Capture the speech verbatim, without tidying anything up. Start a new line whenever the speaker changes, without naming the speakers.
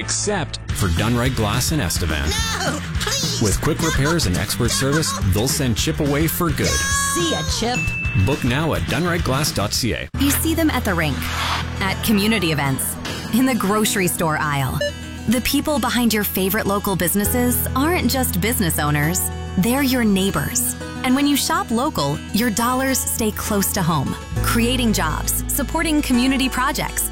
except for Dunright Glass in Estevan.
No, please.
With quick repairs and expert service, they'll send Chip away for good.
See ya, Chip.
Book now at dunright glass dot c a.
You see them at the rink, at community events, in the grocery store aisle. The people behind your favorite local businesses aren't just business owners, they're your neighbors. And when you shop local, your dollars stay close to home, creating jobs, supporting community projects,